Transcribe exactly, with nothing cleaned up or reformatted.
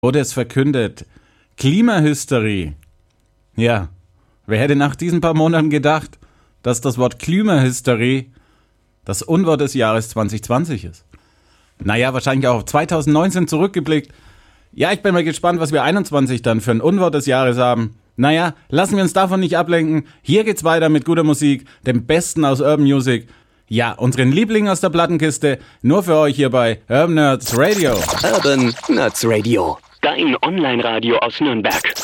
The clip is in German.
wurde es verkündet. Klimahysterie. Ja, wer hätte nach diesen paar Monaten gedacht, dass das Wort Klimahysterie das Unwort des Jahres zwanzig zwanzig ist? Naja, wahrscheinlich auch auf zwanzig neunzehn zurückgeblickt. Ja, ich bin mal gespannt, was wir einundzwanzig dann für ein Unwort des Jahres haben. Naja, lassen wir uns davon nicht ablenken. Hier geht's weiter mit guter Musik, dem Besten aus Urban Music. Ja, unseren Lieblingen aus der Plattenkiste, nur für euch hier bei Urban Nerds Radio. Urban Nerds Radio, dein Online-Radio aus Nürnberg.